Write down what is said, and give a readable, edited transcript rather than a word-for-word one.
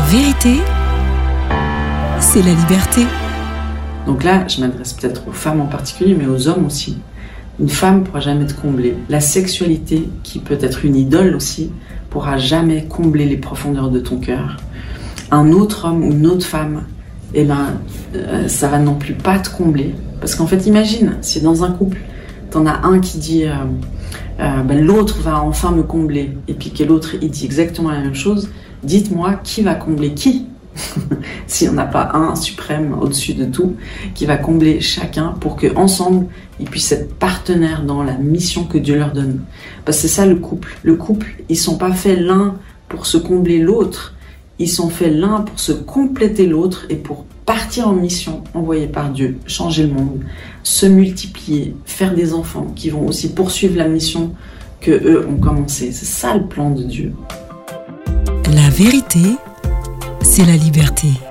vérité, c'est la liberté. Donc là, je m'adresse peut-être aux femmes en particulier, mais aux hommes aussi. Une femme ne pourra jamais te combler. La sexualité, qui peut être une idole aussi, pourra jamais combler les profondeurs de ton cœur. Un autre homme ou une autre femme, ça va non plus pas te combler. Parce qu'en fait, imagine, si dans un couple, t'en as un qui dit l'autre va enfin me combler, et puis que l'autre il dit exactement la même chose, dites-moi qui va combler qui? S'il n'y en a pas un suprême au-dessus de tout, qui va combler chacun pour qu'ensemble, ils puissent être partenaires dans la mission que Dieu leur donne. Parce que c'est ça le couple. Le couple, ils ne sont pas faits l'un pour se combler l'autre, ils sont faits l'un pour se compléter l'autre et pour partir en mission envoyée par Dieu, changer le monde, se multiplier, faire des enfants qui vont aussi poursuivre la mission que eux ont commencé. C'est ça le plan de Dieu. La vérité, c'est la liberté.